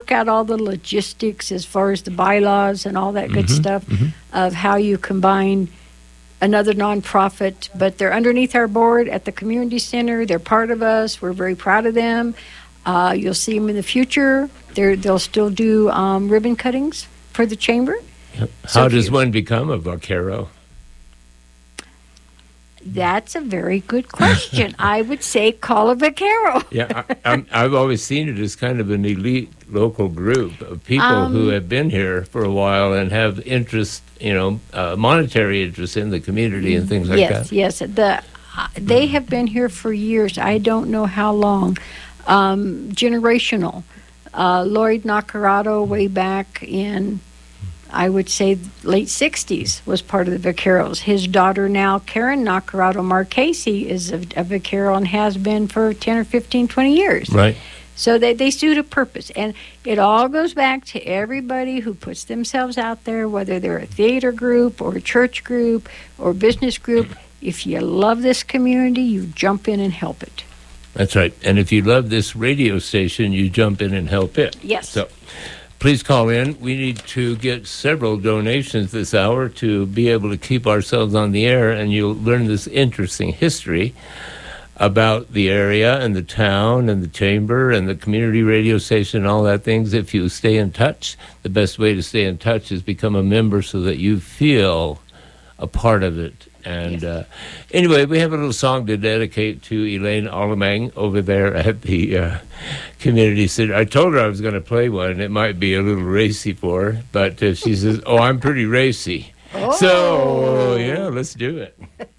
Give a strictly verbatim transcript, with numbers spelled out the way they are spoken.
work out all the logistics as far as the bylaws and all that good Mm-hmm, stuff mm-hmm. of how you combine another nonprofit. But they're underneath our board at the community center. They're part of us. We're very proud of them. Uh, you'll see them in the future. They're, they'll still do um, ribbon cuttings for the chamber. Yep. So How if does you- one become a vaquero? That's a very good question. I would say call a vaquero. Yeah, I, I'm, I've always seen it as kind of an elite local group of people Um, who have been here for a while and have interest, you know, uh, monetary interest in the community and things like yes, that. yes. The uh, they have been here for years. I don't know how long. Um, generational. Uh, Lloyd Nacarado, way back in, I would say, late sixties, was part of the Vaqueros. His daughter now, Karen Nacarado Marchese, is a, a Vaquero and has been for ten or fifteen, twenty years. Right. So they, they suit a purpose. And it all goes back to everybody who puts themselves out there, whether they're a theater group or a church group or business group. If you love this community, you jump in and help it. That's right. And if you love this radio station, you jump in and help it. Yes. So please call in. We need to get several donations this hour to be able to keep ourselves on the air, and you'll learn this interesting history about the area and the town and the chamber and the community radio station and all that things. If you stay in touch, the best way to stay in touch is become a member so that you feel a part of it. And Yes. uh, anyway, we have a little song to dedicate to Elaine Alamang over there at the uh, community center. I told her I was going to play one. It might be a little racy for her, but uh, she says, oh, I'm pretty racy. Oh. So, yeah, let's do it.